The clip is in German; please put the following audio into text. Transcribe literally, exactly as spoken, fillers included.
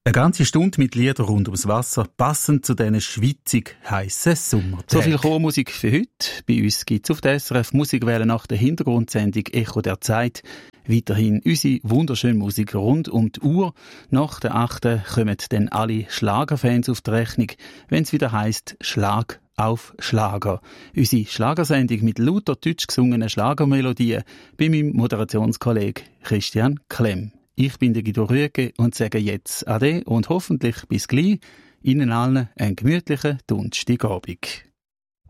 Eine ganze Stunde mit Liedern rund ums Wasser, passend zu diesen schwitzig heissen Sommertagen. So viel Chormusik für heute. Bei uns gibt es auf der S R F Musikwelle nach der Hintergrundsendung «Echo der Zeit» weiterhin unsere wunderschöne Musik rund um die Uhr. Nach der achten kommen dann alle Schlagerfans auf die Rechnung, wenn es wieder heisst «Schlag auf Schlager». Unsere Schlagersendung mit lauter deutsch gesungenen Schlagermelodien bei meinem Moderationskollegen Christian Klemm. Ich bin der Guido Rüegge und sage jetzt Ade und hoffentlich bis gleich. Ihnen allen einen gemütlichen Donnerstagabend.